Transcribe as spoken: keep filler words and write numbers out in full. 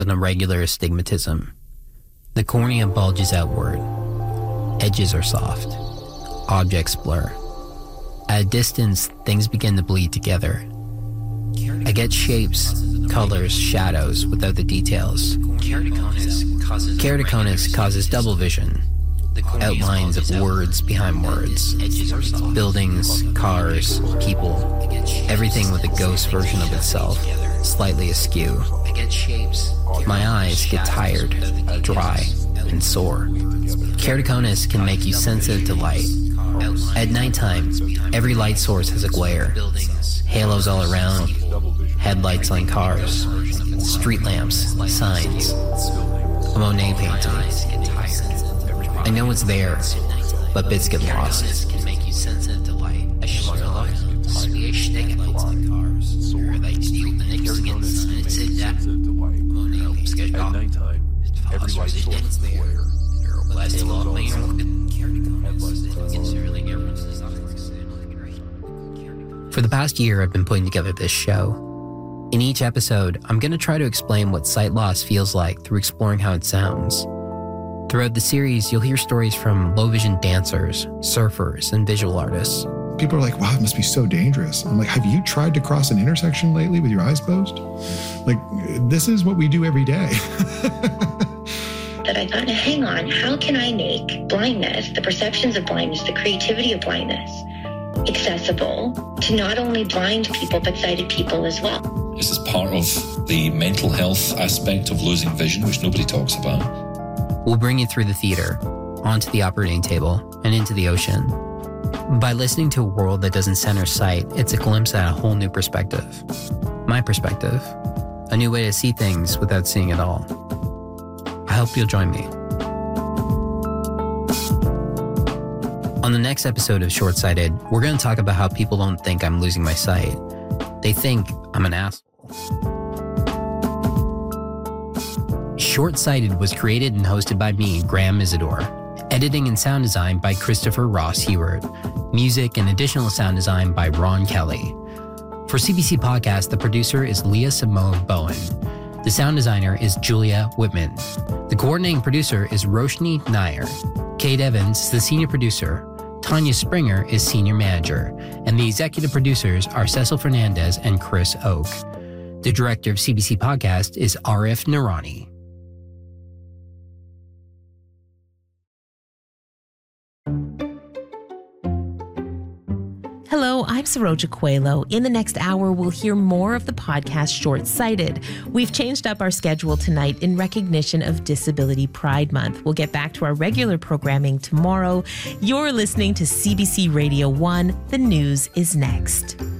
an irregular astigmatism. The cornea bulges outward. Edges are soft. Objects blur. At a distance, things begin to bleed together. I get shapes, colors, shadows without the details. Keratoconus causes double vision. Outlines of words behind words. Buildings, cars, people. Everything with a ghost version of itself, slightly askew. My eyes get tired, dry, and sore. Keratoconus can make you sensitive to light. At nighttime, every light source has a glare. Halos all around, headlights on cars, street lamps, signs. A Monet painting. I know it's there, but bits get lost. At nighttime, every light source is aware. For the past year, I've been putting together this show. In each episode, I'm going to try to explain what sight loss feels like through exploring how it sounds. Throughout the series, you'll hear stories from low-vision dancers, surfers, and visual artists. People are like, wow, it must be so dangerous. I'm like, have you tried to cross an intersection lately with your eyes closed? Like, this is what we do every day. That I thought, hang on, how can I make blindness, the perceptions of blindness, the creativity of blindness, accessible to not only blind people, but sighted people as well? This is part of the mental health aspect of losing vision, which nobody talks about. We'll bring you through the theater, onto the operating table, and into the ocean. By listening to a world that doesn't center sight, it's a glimpse at a whole new perspective. My perspective. A new way to see things without seeing it all. I hope you'll join me. On the next episode of Short-Sighted, we're going to talk about how people don't think I'm losing my sight. They think I'm an asshole. Short-Sighted was created and hosted by me, Graham Isidore. Editing and sound design by Christopher Ross Heward. Music and additional sound design by Ron Kelly. For C B C Podcast, the producer is Leah Simone Bowen. The sound designer is Julia Whitman. The coordinating producer is Roshni Nair. Kate Evans is the senior producer. Tanya Springer is senior manager. And the executive producers are Cecil Fernandez and Chris Oak. The director of C B C Podcast is Arif Nurani. Hello, I'm Saroja Coelho. In the next hour, we'll hear more of the podcast Short-Sighted. We've changed up our schedule tonight in recognition of Disability Pride Month. We'll get back to our regular programming tomorrow. You're listening to C B C Radio one. The news is next.